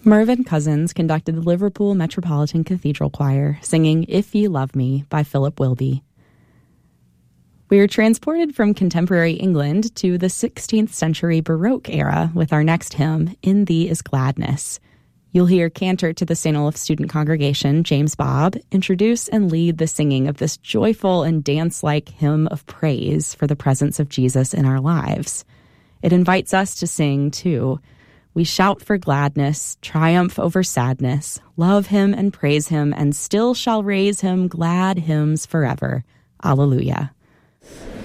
Mervyn Cousins conducted the Liverpool Metropolitan Cathedral Choir, singing If Ye Love Me by Philip Wilby. We are transported from contemporary England to the 16th century Baroque era with our next hymn, In Thee is Gladness. You'll hear cantor to the St. Olaf student congregation, James Bobb, introduce and lead the singing of this joyful and dance-like hymn of praise for the presence of Jesus in our lives. It invites us to sing, too. We shout for gladness, triumph over sadness, love him and praise him, and still shall raise him glad hymns forever. Alleluia.